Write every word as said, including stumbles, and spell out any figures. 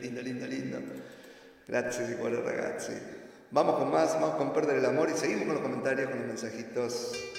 lindo, lindo, lindo. Grazie di cuore ragazzi. Vamos con más, vamos con Perder el Amor y seguimos con los comentarios, con los mensajitos.